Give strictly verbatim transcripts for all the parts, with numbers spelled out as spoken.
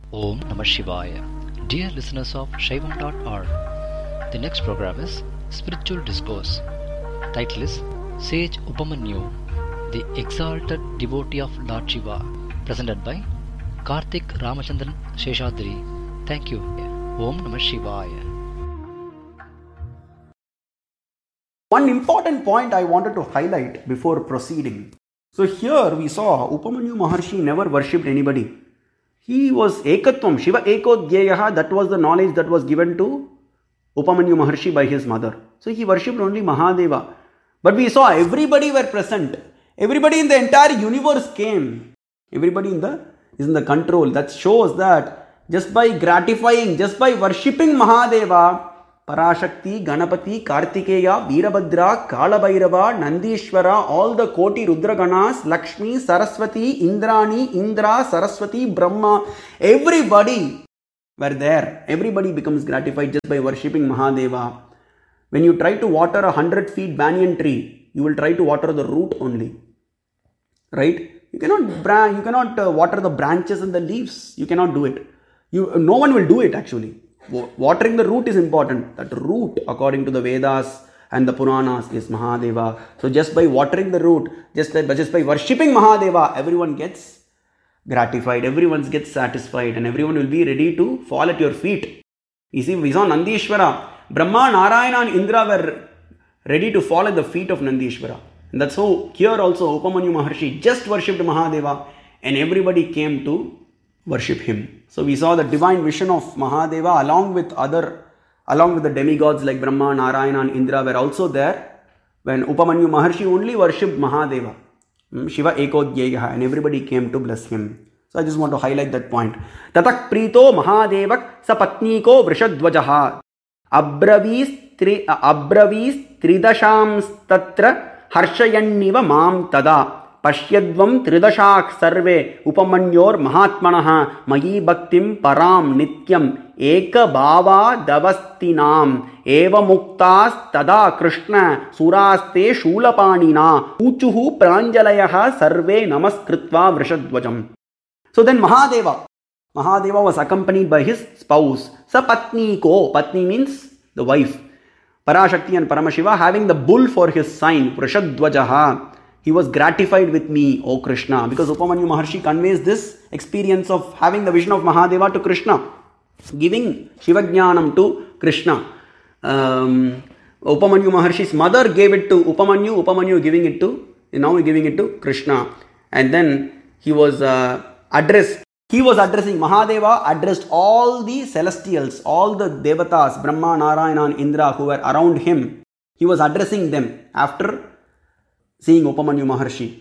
Om Namah Shivaya. Dear listeners of Shaivam dot org, the next program is Spiritual Discourse. Title is Sage Upamanyu, the Exalted Devotee of Lord Shiva, presented by Karthik Ramachandran Sheshadri. Thank you. Om Namah Shivaya. One important point I wanted to highlight before proceeding. So here we saw Upamanyu Maharshi never worshipped anybody. He was Ekatvam, Shiva Ekodhyayaha, that was the knowledge that was given to Upamanyu Maharshi by his mother. So he worshipped only Mahadeva. But we saw everybody were present. Everybody in the entire universe came. Everybody in the is in the control. That shows that just by gratifying, just by worshipping Mahadeva, Parashakti, Ganapati, Kartikeya, Veerabhadra, Kalabhairava, Nandishwara, all the Koti Rudraganas, Lakshmi, Saraswati, Indrani, Indra, Saraswati, Brahma, everybody were there. Everybody becomes gratified just by worshipping Mahadeva. When you try to water a hundred feet banyan tree, you will try to water the root only. Right? You cannot, bra- you cannot uh, water the branches and the leaves. You cannot do it. You, no one will do it actually. Watering the root is important. That root, according to the Vedas and the Puranas, is Mahadeva. So just by watering the root, just, just by worshipping Mahadeva, everyone gets gratified, everyone gets satisfied, and everyone will be ready to fall at your feet. You see, we saw Nandishwara. Brahma, Narayana and Indra were ready to fall at the feet of Nandishwara. And that's how here also Upamanyu Maharshi just worshipped Mahadeva and everybody came to worship him. So we saw the divine vision of Mahadeva along with other, along with the demigods like Brahma, Narayana and Indra were also there when Upamanyu Maharshi only worshipped Mahadeva, Shiva Ekodhyayaha, and everybody came to bless him. So I just want to highlight that point. Tatak prito Mahadevak sapatniko vrishadvajaha abravis tri abravis tridasham tatra harshayanniva mam tada Pashyadvam tridashak sarve upamanyor mahatmanaha mayi bhaktim param nityam eka bhava davastinam eva muktas tada krishna suraste shulapanina uchuhu pranjalayaha sarve namaskritva vrishadvajam. So then Mahadeva, Mahadeva was accompanied by his spouse, Sapatniko, Patni means the wife, Parashakti and Paramashiva having the bull for his sign, Vrishadvajaha. He was gratified with me, O Krishna, because Upamanyu Maharshi conveys this experience of having the vision of Mahadeva to Krishna, giving Shivajnanam to Krishna. Um, Upamanyu Maharshi's mother gave it to Upamanyu, Upamanyu giving it to, now giving it to Krishna. And then he was uh, addressed, he was addressing, Mahadeva addressed all the celestials, all the devatas, Brahma, Narayana and Indra who were around him. He was addressing them after seeing Upamanyu Maharshi.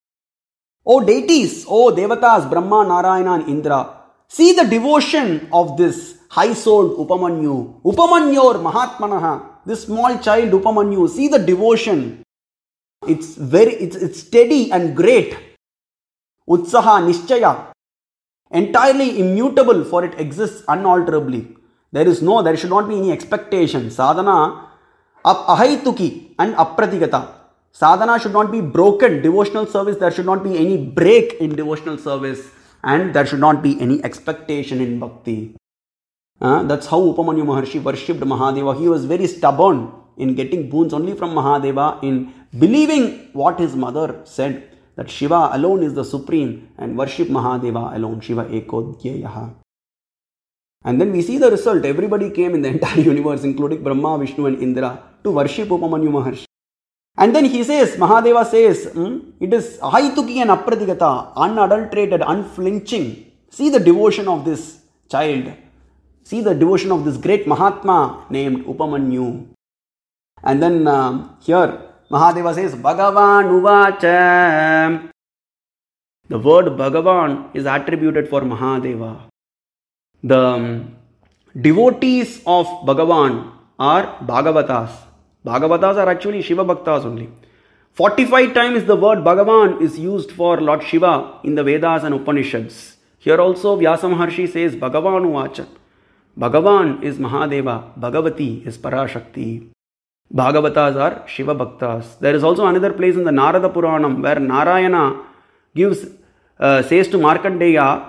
O deities, O devatas, Brahma, Narayana and Indra, see the devotion of this high-souled Upamanyu. Upamanyor Mahatmanaha, this small child Upamanyu, see the devotion. It's very, it's, it's steady and great. Utsaha, Nishchaya, entirely immutable, for it exists unalterably. There is no, there should not be any expectation. Sadhana, ahaituki and apratigata. Sadhana should not be broken. Devotional service, there should not be any break in devotional service, and there should not be any expectation in bhakti. Uh, that's how Upamanyu Maharshi worshipped Mahadeva. He was very stubborn in getting boons only from Mahadeva, in believing what his mother said, that Shiva alone is the supreme, and worship Mahadeva alone, Shiva Ekodhyayaha. And then we see the result. Everybody came in the entire universe, including Brahma, Vishnu and Indra, to worship Upamanyu Maharshi. And then he says, Mahadeva says, hmm, it is ahaituki and apratigata, unadulterated, unflinching. See the devotion of this child. See the devotion of this great Mahatma named Upamanyu. And then uh, here, Mahadeva says, Bhagavan Uvacha. The word Bhagavan is attributed for Mahadeva. The um, devotees of Bhagavan are Bhagavatas. Bhagavatas are actually Shiva Bhaktas only. forty-five times the word Bhagavan is used for Lord Shiva in the Vedas and Upanishads. Here also Vyasa Maharshi says Bhagavan Uvacha. Bhagavan is Mahadeva, Bhagavati is Parashakti. Bhagavatas are Shiva Bhaktas. There is also another place in the Narada Puranam where Narayana gives, uh, says to Markandeya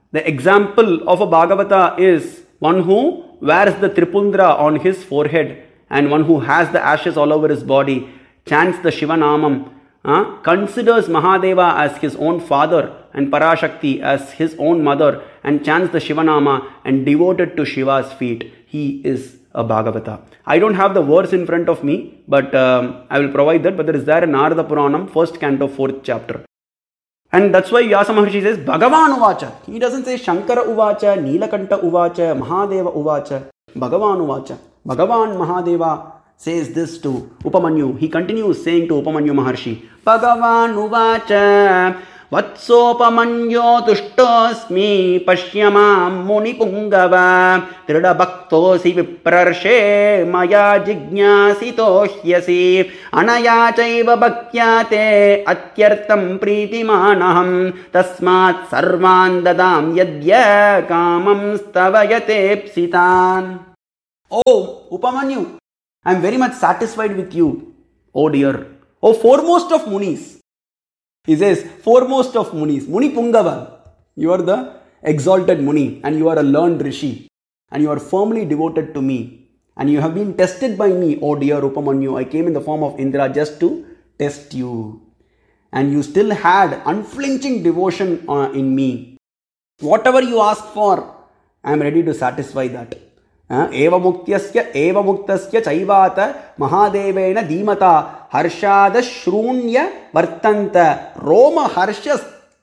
The example of a Bhagavata is one who wears the Tripundra on his forehead and one who has the ashes all over his body, chants the Shivanamam, uh, considers Mahadeva as his own father and Parashakti as his own mother, and chants the Shivanama and devoted to Shiva's feet. He is a Bhagavata. I don't have the verse in front of me, but um, I will provide that. But there is there in Narada Puranam, first canto, fourth chapter. And that's why Vyasa Maharshi says Bhagavan Uvacha. He doesn't say Shankara Uvacha, Nilakanta Uvacha, Mahadeva Uvacha. Bhagavan Uvacha. Bhagavan Mahadeva says this to Upamanyu. He continues saying to Upamanyu Maharshi, Bhagavan Uvacha Vatsopamanyo Tuštosmi Pashyamam Muni Pungava Trida Bhaktosi Viprarshe Maya Jignasito Hyasi Anaya Chaiva Bhakyate Atyartam Pritimanaham Tasmat Sarvan Dadam Yadya Kamam Stavayate Psitan. Oh, Upamanyu, I am very much satisfied with you, oh dear. Oh, foremost of Munis. He says, foremost of Munis, Muni Pungava, you are the exalted Muni and you are a learned Rishi and you are firmly devoted to me and you have been tested by me, oh dear Upamanyu. I came in the form of Indra just to test you and you still had unflinching devotion uh, in me. Whatever you ask for, I am ready to satisfy that. Eva muktyasya eva muktasya chaivata mahadevena dhimata harshada shrunya vartanta roma harshas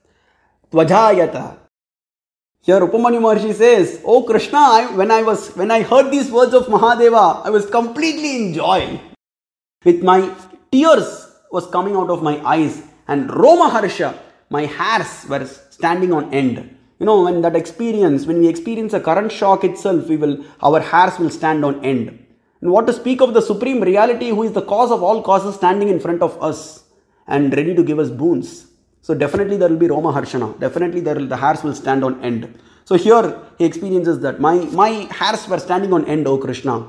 tvajayata. Here Upamanyu Maharshi says, oh Krishna, I, when I was when I heard these words of Mahadeva, I was completely in joy. With my tears was coming out of my eyes and roma harsha, my hairs were standing on end. You know, when that experience, when we experience a current shock itself, we will, our hairs will stand on end. And what to speak of the Supreme Reality who is the cause of all causes standing in front of us and ready to give us boons. So definitely there will be Roma Harshana. Definitely there will, the hairs will stand on end. So here he experiences that. My, my hairs were standing on end, O Krishna.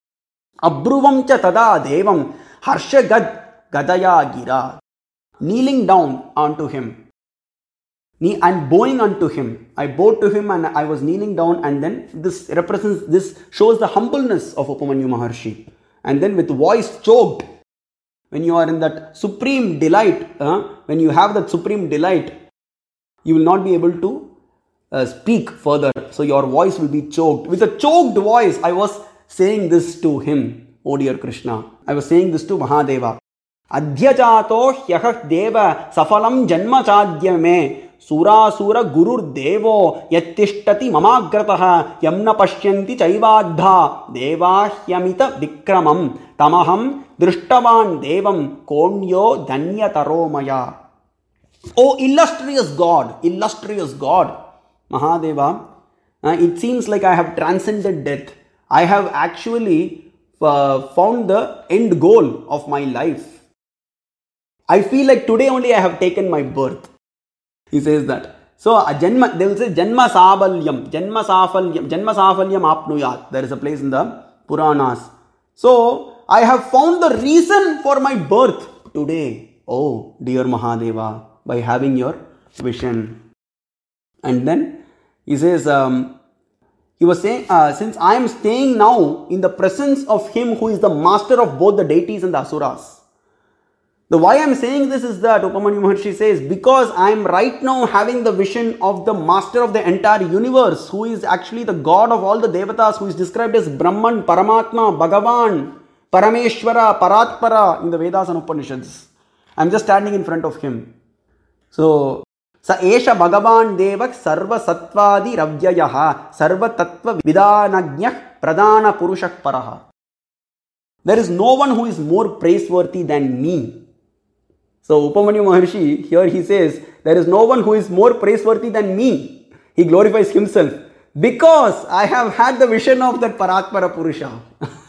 Abruvam cha tada devam harsha gad gadaya gira. Kneeling down onto him. And bowing unto him. I bowed to him and I was kneeling down, and then this represents, this shows the humbleness of Upamanyu Maharshi. And then with voice choked, when you are in that supreme delight, uh, when you have that supreme delight, you will not be able to uh, speak further. So your voice will be choked. With a choked voice, I was saying this to him, O dear Krishna. I was saying this to Mahadeva. Adhyajato hyahah deva safalam janma chadyame Surasura Gurur Devo Yattishtati Mamagrataha Yamna Pashyanti Chaivadha Deva Hyamita Vikramam Tamaham Drishtavan Devam Konyo Dhanya Taromaya. Oh illustrious God, illustrious God, Mahadeva, uh, it seems like I have transcended death. I have actually uh, found the end goal of my life. I feel like today only I have taken my birth. He says that. So, a janma, they will say Janma Sabalyam, Janma Safalyam, Janma Safalyam Apnuyat. There is a place in the Puranas. So, I have found the reason for my birth today. Oh, dear Mahadeva, by having your vision. And then he says, um, he was saying, uh, since I am staying now in the presence of him who is the master of both the deities and the asuras. The why I am saying this is that Upamanyu Maharshi says, because I am right now having the vision of the master of the entire universe, who is actually the god of all the devatas, who is described as Brahman, Paramatma, Bhagavan, Parameshwara, Paratpara in the Vedas and Upanishads. I am just standing in front of him. So, Sa Esha Bhagavan Devak Sarva Satvadi Ravyayaha Sarva Tattva Vidanajnah Pradana Purushak Paraha. There is no one who is more praiseworthy than me. So Upamanyu Maharshi, here he says, there is no one who is more praiseworthy than me. He glorifies himself because I have had the vision of that Paratpara Purusha.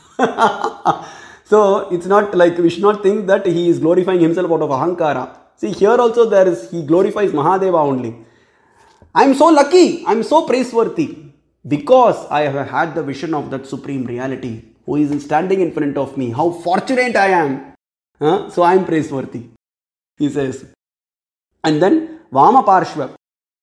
So it's not like, we should not think that he is glorifying himself out of Ahankara. See, here also there is, he glorifies Mahadeva only. I am so lucky, I am so praiseworthy because I have had the vision of that Supreme Reality who is standing in front of me. How fortunate I am. Huh? So I am praiseworthy, he says. And then Vama Parshva.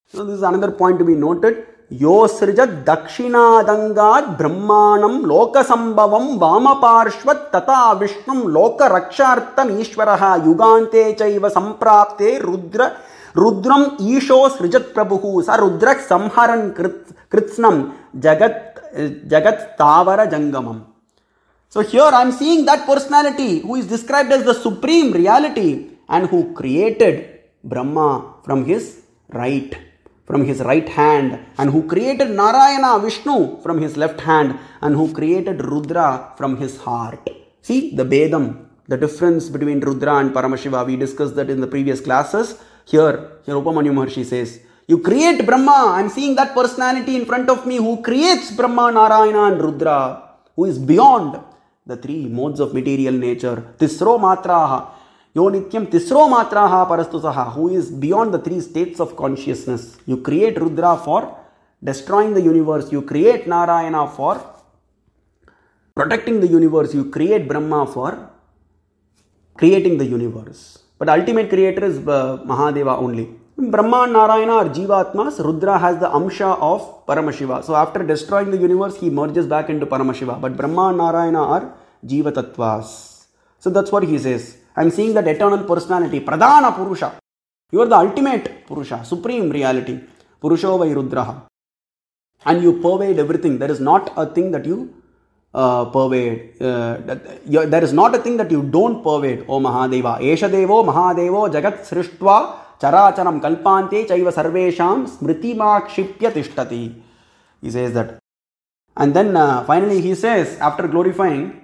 So this is another point to be noted. Yo srijat dakshinadangad brahmanam lokasambhavam vamaparshvat tata vishnum lokarakshartam ishvaraha yugante chaiva samprapte rudra rudram isho srijat prabhuhu sa rudrak samharan kritsnam jagat jagat tavara jangamam. So here I am seeing that personality who is described as the supreme reality and who created Brahma from his right, from his right hand, and who created Narayana, Vishnu from his left hand, and who created Rudra from his heart. See the Bedam, the difference between Rudra and Paramashiva. We discussed that in the previous classes. Here, here Upamanyu Maharshi says, you create Brahma. I am seeing that personality in front of me who creates Brahma, Narayana and Rudra, who is beyond the three modes of material nature. Tisro matraha, yo nityam tisro matraha parastusaha, who is beyond the three states of consciousness. You create Rudra for destroying the universe. You create Narayana for protecting the universe. You create Brahma for creating the universe. But the ultimate creator is uh, Mahadeva only. Brahma and Narayana are Jivatmas. Rudra has the Amsha of Paramashiva. So after destroying the universe, he merges back into Paramashiva. But Brahma and Narayana are Jiva Tattvas. So that's what he says. I am seeing that eternal personality, Pradhana Purusha. You are the ultimate Purusha, supreme reality. Purusho vai Rudraha. And you pervade everything. There is not a thing that you uh, pervade. Uh, that, you, there is not a thing that you don't pervade, O Mahadeva. Esha Devo Mahadevo Jagat Srishtva Characharam Kalpante Chaiva Sarvesham Smritimakshipya Tishtati. He says that. And then uh, finally he says, after glorifying,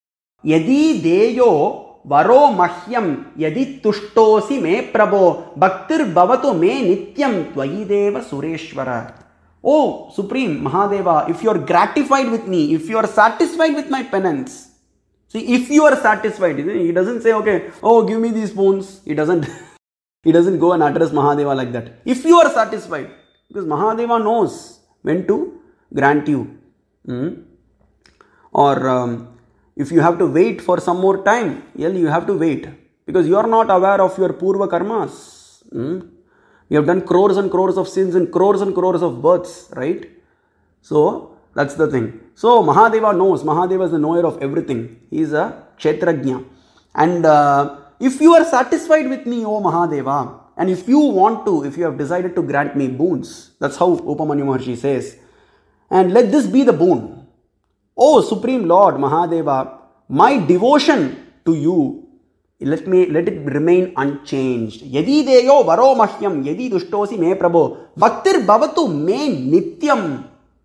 Yadi Deyo Varo Mahyam Yadi Tushtosi Me Prabho Bhaktir Bhavatu Me Nityam Tvayideva Sureshwara. Oh Supreme Mahadeva, if you are gratified with me, if you are satisfied with my penance, see, if you are satisfied, he doesn't say, okay, oh, give me these spoons. He doesn't, he doesn't go and address Mahadeva like that. If you are satisfied, because Mahadeva knows when to grant you. Hmm? Or um, if you have to wait for some more time, well, you have to wait. Because you are not aware of your purva karmas. Hmm? You have done crores and crores of sins and crores and crores of births, right? So, that's the thing. So, Mahadeva knows. Mahadeva is the knower of everything. He is a Kshetrajna. And uh, if you are satisfied with me, O Mahadeva, and if you want to, if you have decided to grant me boons, that's how Upamanyu Maharshi says, and let this be the boon. O Supreme Lord Mahadeva, my devotion to you, let me let it remain unchanged. Yadi deyo varo mahyam yadi dushtosi me prabho bhaktir bhavatu me nityam.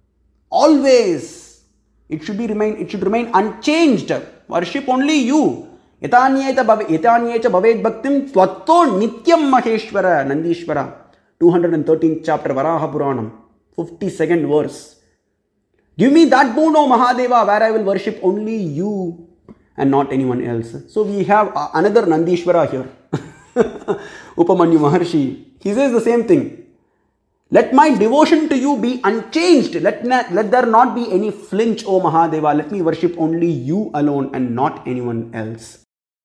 Always it should be remain it should remain unchanged. Worship only you. Yatanyeta yatanyecha bhaved bhaktim tvatto nityam maheshwara. Nandishwara, two hundred thirteenth chapter Varaha Puranam, fifty-second verse. Give me that boon, O Mahadeva, where I will worship only you and not anyone else. So we have another Nandishwara here. Upamanyu Maharshi. He says the same thing. Let my devotion to you be unchanged. Let, not, let there not be any flinch, O Mahadeva. Let me worship only you alone and not anyone else.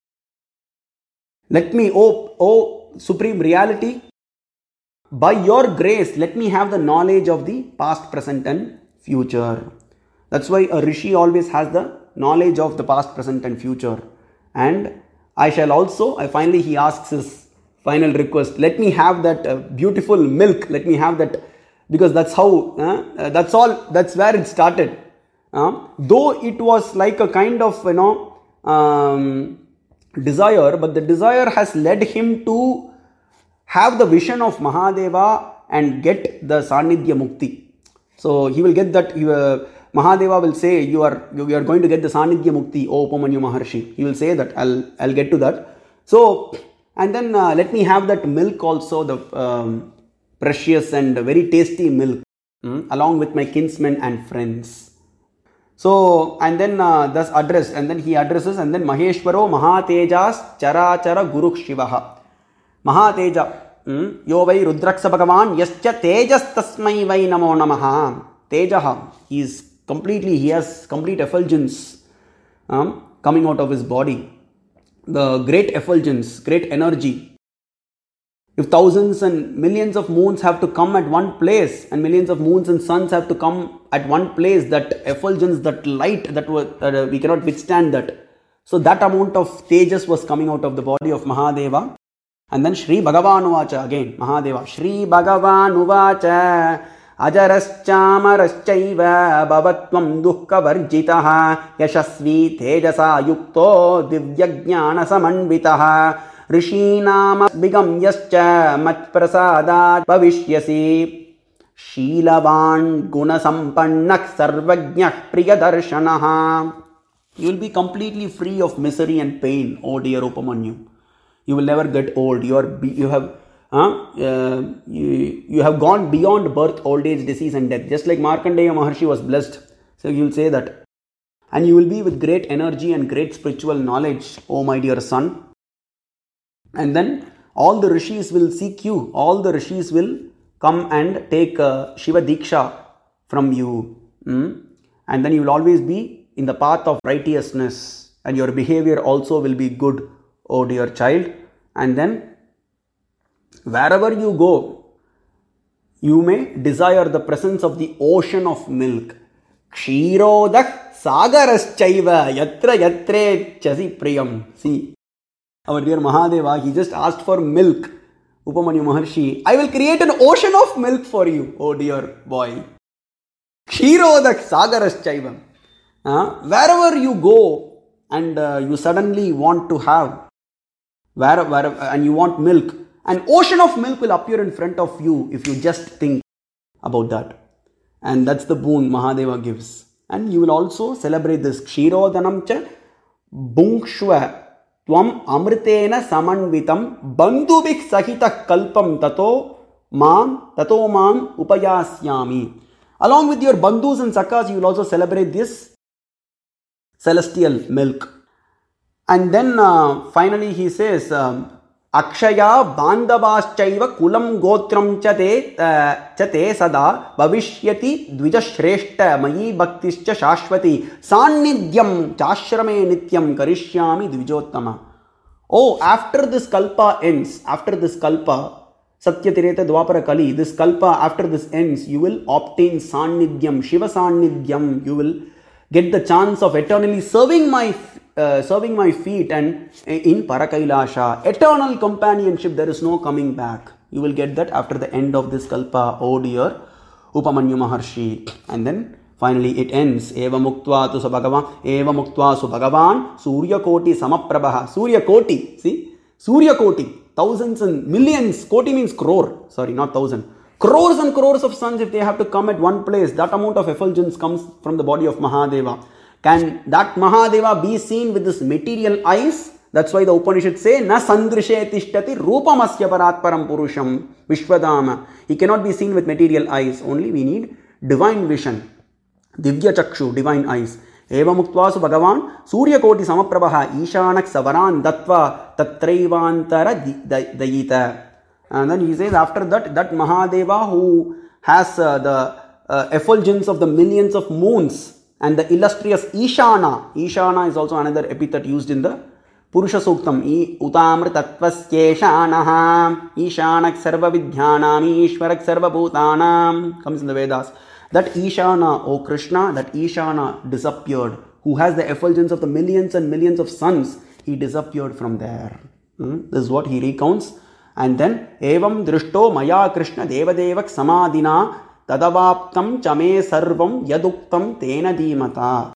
Let me, O, o Supreme Reality, by your grace, let me have the knowledge of the past, present and future. That's why a Rishi always has the knowledge of the past, present and future. And I shall also, I finally he asks his final request, let me have that uh, beautiful milk, let me have that, because that's how, uh, that's all, that's where it started. Uh, though it was like a kind of, you know, um, desire, but the desire has led him to have the vision of Mahadeva and get the Sanidhya Mukti. So he will get that, he, uh, Mahadeva will say, you are you are going to get the Sanidhya Mukti, O Upamanyu Maharshi. He will say that, I'll, I'll get to that. So, and then uh, let me have that milk also, the um, precious and very tasty milk, mm, along with my kinsmen and friends. So, and then uh, thus address, and then he addresses, and then Maheshwaro Mahatejas Charachara Guru Shivaha. Mahateja. Yo vai Rudraksa Bhagavan Yascha Tejas Tasmai vai Namo Namaha. Tejaha. He is completely, he has complete effulgence um, coming out of his body. The great effulgence, great energy. If thousands and millions of moons have to come at one place, and millions of moons and suns have to come at one place, that effulgence, that light, that, was, that uh, we cannot withstand that. So that amount of tejas was coming out of the body of Mahadeva. And then Shri Bhagavan Uvacha, again, Mahadeva. Shri Bhagavan Uvacha Ajaraschamaraschaiva Bhavatvam Dukkha Varjitaha Yashasvi Tejasa Yukto Divyajnana Samanvitaha Rishinama Bigam Yascha Matprasadat Bhavishyasi Sheelavan Guna Sampannak Sarvajnyak Priyadarshanaha. You will be completely free of misery and pain, O dear Upamanyu. You will never get old. You are you have uh, uh, you, you have gone beyond birth, old age, disease and death. Just like Markandeya Maharshi was blessed. So you will say that. And you will be with great energy and great spiritual knowledge, O my dear son. And then all the rishis will seek you. All the rishis will come and take uh, Shiva Diksha from you. Mm? And then you will always be in the path of righteousness. And your behavior also will be good, O dear child. And then wherever you go, you may desire the presence of the ocean of milk. Kshirodak sagaraschaiva yatra yatre chasi priyam. See, our dear Mahadeva, he just asked for milk. Upamanyu Maharshi, I will create an ocean of milk for you, oh dear boy. Kshirodak sagaraschaiva. Uh, wherever you go and uh, you suddenly want to have, where, where, and you want milk, an ocean of milk will appear in front of you if you just think about that. And that's the boon Mahadeva gives. And you will also celebrate this. Kshirodanam cha bhungshva tvam amritena samanvitam bandhubhik sahita kalpam tato mam tato mam upayasyami. Along with your bandhus and sakas, you will also celebrate this celestial milk. And then uh, finally he says, um, Akshaya bandavaschaiva kulam gotram chate chate sada bhavishyati dvijashreshta mayi bhaktischa shashvati sannidhyam chashrame nityam karishyami dvijottama. Oh, after this kalpa ends, after this kalpa, Satyatireta Dwapara Kali, this kalpa, after this ends, you will obtain sannidhyam, Shiva sannidhyam. You will get the chance of eternally serving my uh, serving my feet and in Parakailasha. Eternal companionship, there is no coming back. You will get that after the end of this kalpa, oh dear Upamanyu Maharshi. And then finally it ends. Eva muktva tu subhagavan, eva muktva subhagavan, Surya Koti samaprabha. Surya Koti, see? Surya Koti, thousands and millions. Koti means crore, sorry, not thousand. Crores and crores of suns, if they have to come at one place, that amount of effulgence comes from the body of Mahadeva. Can that Mahadeva be seen with this material eyes? That's why the Upanishads say, Na sandrishe tishtati rupamasya paratparam purusham vishwadama. He cannot be seen with material eyes. Only we need divine vision. Divya chakshu, divine eyes. Eva muktvasu bhagavan surya koti samaprabha ishanak savaran datva tatraivantara dayita. And then he says after that, that Mahadeva who has uh, the uh, effulgence of the millions of moons and the illustrious Ishana. Ishana is also another epithet used in the Purusha Suktam. Utamr tattvaskyeshanaha Ishanak sarva vidhyanam Ishwarak sarva bhutanam comes in the Vedas. That Ishana, O Krishna, that Ishana disappeared. Who has the effulgence of the millions and millions of suns, he disappeared from there. Hmm? This is what he recounts. And then, Evam drishto maya Krishna devadevak samadina tadavaptam chame sarvam yaduktam tena dhimata.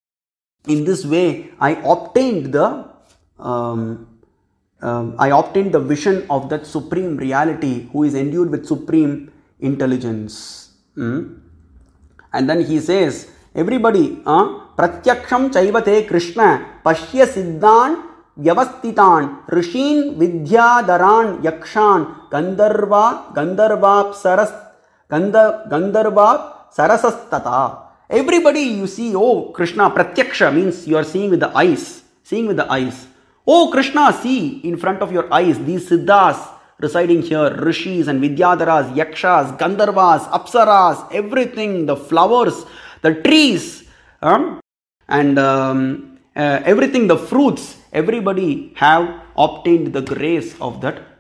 In this way, I obtained the um, um, I obtained the vision of that supreme reality who is endued with supreme intelligence. Hmm? And then he says, everybody, uh, pratyaksham chaivate Krishna pashya siddhan Vyavastitan, Rishin, Vidyadaran, Yakshan, Gandharva, Gandharva, Saras, Gandha, Gandharva, Sarasastata. Everybody you see, oh Krishna, Pratyaksha means you are seeing with the eyes, seeing with the eyes. Oh Krishna, see in front of your eyes these Siddhas residing here, Rishis and Vidyadaras, Yakshas, Gandharvas, Apsaras, everything, the flowers, the trees, um, and um, uh, everything, the fruits. Everybody have obtained the grace of that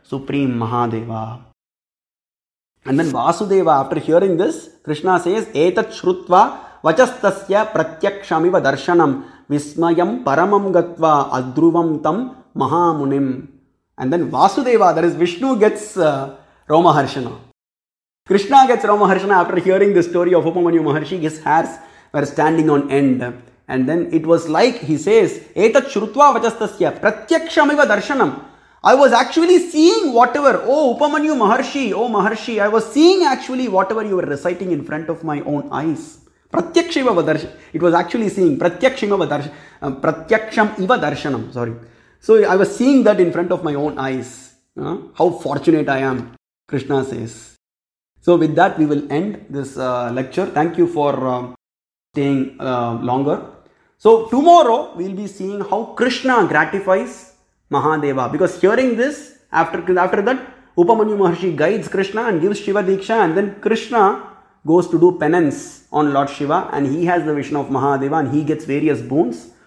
Supreme Mahadeva. And then Vasudeva, after hearing this, Krishna says, Etat Shrutva Vachastasya Pratyakshamiva Darshanam Vismayam Paramam Gatva Adruvam Tam Mahamunim. And then Vasudeva, that is Vishnu, gets uh, Romaharshana. Krishna gets Romaharshana after hearing the story of Upamanyu Maharshi. His hairs were standing on end. And then it was like, he says, Etat Shrutva Vachastasya Pratyakshamiva Darshanam. I was actually seeing whatever, oh Upamanyu Maharshi, oh Maharshi, I was seeing actually whatever you were reciting in front of my own eyes. Pratyaksham iva darshanam. It was actually seeing Pratyaksham iva darshanam. Um, Pratyaksham iva darshanam. Sorry. So I was seeing that in front of my own eyes. Uh, how fortunate I am, Krishna says. So with that we will end this uh, lecture. Thank you for uh, staying uh, longer. So tomorrow we will be seeing how Krishna gratifies Mahadeva. Because hearing this, after, after that, Upamanyu Maharshi guides Krishna and gives Shiva Diksha, and then Krishna goes to do penance on Lord Shiva, and he has the vision of Mahadeva and he gets various boons.